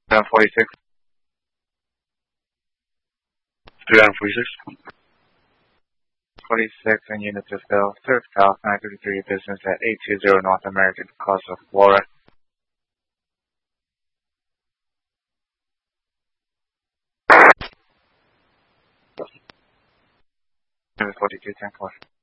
46. 346. 46 in unit to fill. Third South 933 business at 820 North American Costa Flora. 42 10 4.